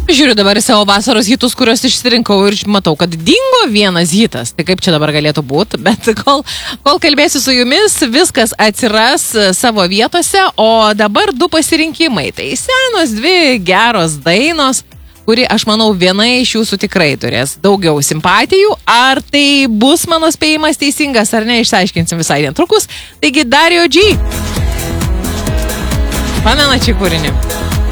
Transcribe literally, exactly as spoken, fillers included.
Žiūriu dabar į savo vasaros hitus, kuriuos išsirinkau ir matau, kad dingo vienas hitas. Tai kaip čia dabar galėtų būti, bet kol, kol kalbėsiu su jumis, viskas atsiras savo vietose, o dabar du pasirinkimai. Tai senos dvi geros dainos, kuri, aš manau, viena iš jūsų tikrai turės daugiau simpatijų. Ar tai bus mano spėjimas teisingas, ar ne, išsiaiškinsim visai netrukus. Taigi Dario G. Pamena šį kūrinį?